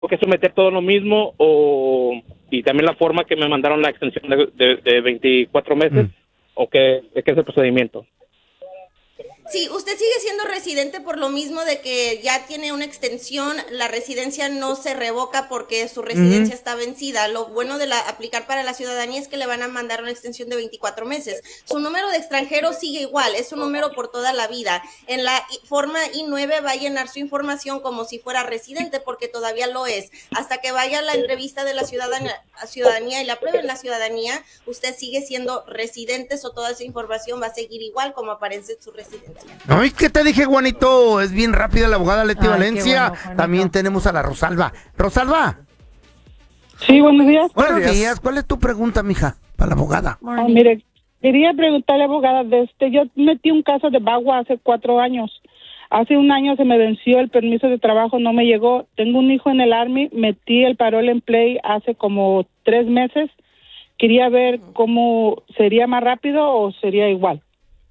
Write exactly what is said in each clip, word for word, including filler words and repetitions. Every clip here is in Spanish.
que someter todo lo mismo o y también la forma que me mandaron la extensión de, de, de veinticuatro meses mm. o qué, qué es el procedimiento? Sí, usted sigue siendo residente por lo mismo de que ya tiene una extensión, la residencia no se revoca porque su residencia uh-huh. está vencida. Lo bueno de la, aplicar para la ciudadanía es que le van a mandar una extensión de veinticuatro meses. Su número de extranjero sigue igual, es un número por toda la vida. En la forma I nueve va a llenar su información como si fuera residente porque todavía lo es. Hasta que vaya a la entrevista de la ciudadanía, ciudadanía y la aprueben la ciudadanía, usted sigue siendo residente, o toda esa información va a seguir igual como aparece en su residencia. Ay, ¿qué te dije, Juanito? Es bien rápida la abogada Leti Ay, Valencia. Bueno, también tenemos a la Rosalba. ¿Rosalba? Sí, buenos días. Buenos días. días. ¿Cuál es tu pregunta, mija, para la abogada? Ah, mire, quería preguntarle, abogada, de este, yo metí un caso de bagua hace cuatro años. Hace un año se me venció el permiso de trabajo, no me llegó. Tengo un hijo en el Army, metí el parole en play hace como tres meses. Quería ver cómo sería más rápido o sería igual.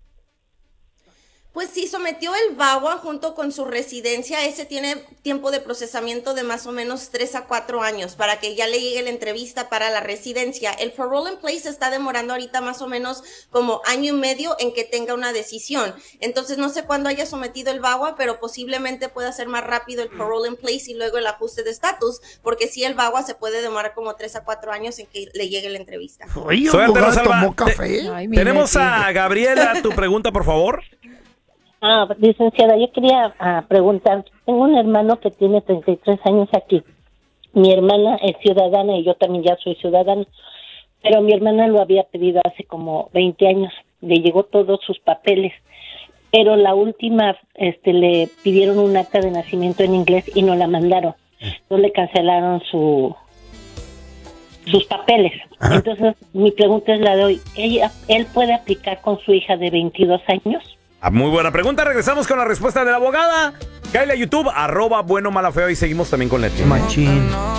Pues sí, sometió el VAWA junto con su residencia. Ese tiene tiempo de procesamiento de más o menos tres a cuatro años para que ya le llegue la entrevista para la residencia. El parole in place está demorando ahorita más o menos como año y medio en que tenga una decisión. Entonces no sé cuándo haya sometido el VAWA, pero posiblemente pueda ser más rápido el parole in place y luego el ajuste de estatus, porque sí, el VAWA se puede demorar como tres a cuatro años en que le llegue la entrevista. Oye, Suerte, Rosalba. Te, Ay, tenemos a Gabriela, tu pregunta, por favor. Ah, licenciada, yo quería uh, preguntar, tengo un hermano que tiene treinta y tres años aquí. Mi hermana es ciudadana y yo también ya soy ciudadana, pero mi hermana lo había pedido hace como veinte años, le llegó todos sus papeles, pero la última este le pidieron un acta de nacimiento en inglés y no la mandaron, entonces le cancelaron su sus papeles. Ajá. Entonces mi pregunta es la de hoy, ¿ella, él puede aplicar con su hija de veintidós años? Ah, muy buena pregunta. Regresamos con la respuesta de la abogada. Cáele a YouTube, arroba bueno mala feo y seguimos también con Leti. Machín.